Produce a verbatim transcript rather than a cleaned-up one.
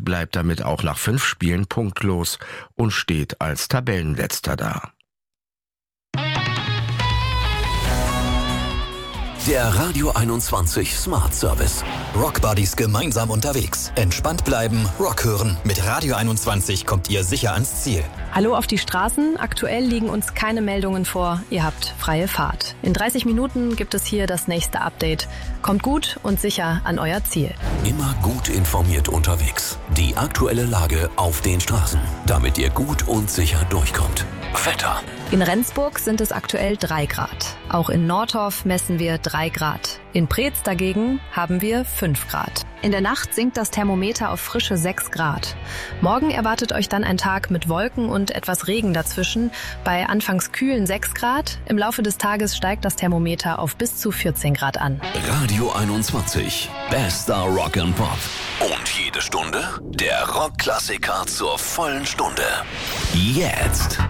bleibt damit auch nach fünf Spielen punktlos und steht als Tabellenletzter da. Der Radio einundzwanzig Smart Service. Rock Buddies gemeinsam unterwegs. Entspannt bleiben, Rock hören. Mit Radio einundzwanzig kommt ihr sicher ans Ziel. Hallo auf die Straßen. Aktuell liegen uns keine Meldungen vor. Ihr habt freie Fahrt. In dreißig Minuten gibt es hier das nächste Update. Kommt gut und sicher an euer Ziel. Immer gut informiert unterwegs. Die aktuelle Lage auf den Straßen, damit ihr gut und sicher durchkommt. Wetter. In Rendsburg sind es aktuell drei Grad. Auch in Nordhorf messen wir drei Grad. In Preetz dagegen haben wir fünf Grad. In der Nacht sinkt das Thermometer auf frische sechs Grad. Morgen erwartet euch dann ein Tag mit Wolken und etwas Regen dazwischen. Bei anfangs kühlen sechs Grad. Im Laufe des Tages steigt das Thermometer auf bis zu vierzehn Grad an. Radio einundzwanzig. Bester Rock and Pop. Und jede Stunde der Rockklassiker zur vollen Stunde. Jetzt.